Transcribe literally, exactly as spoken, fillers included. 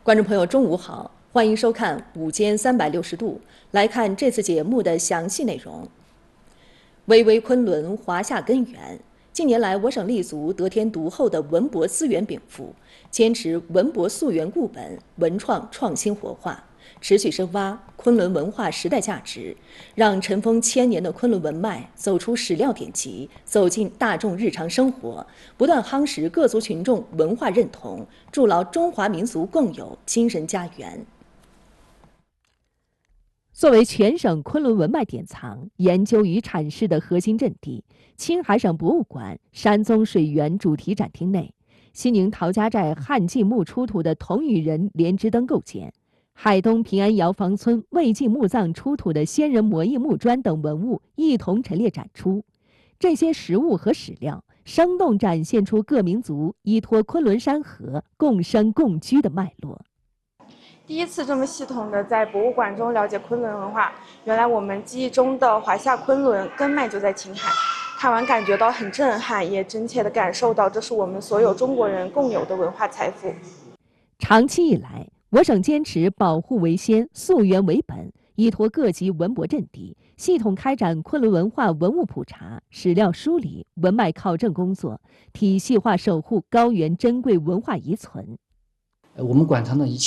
观众朋友，中午好，欢迎收看《午间三百六十度》，来看这次节目的详细内容。巍巍昆仑，华夏根源。近年来，我省立足得天独厚的文博资源禀赋，坚持文博溯源固本、文创创新活化，持续深挖昆仑文化时代价值，让尘封千年的昆仑文脉走出史料典籍，走进大众日常生活，不断夯实各族群众文化认同，筑牢中华民族共有精神家园。作为全省昆仑文脉典藏、研究与阐释的核心阵地，青海省博物馆山宗水源主题展厅内，西宁陶家寨汉晋墓出土的铜与人莲枝灯构件，海东平安窑房村魏晋墓葬出土的先人模艺木砖等文物一同陈列展出。这些实物和史料，生动展现出各民族依托昆仑山河共生共居的脉络。 第一次这么系统的在博物馆中了解昆仑文化，原来我们记忆中的华夏昆仑根脉就在青海。看完感觉到很震撼，也真切地感受到这是我们所有中国人共有的文化财富。 长期以来，我省坚持保护为先、溯源为本，依托各级文博阵地，系统开展昆仑文化文物普查、史料梳理、文脉考证工作，体系化守护高原珍贵文化遗存。 我们馆藏的一切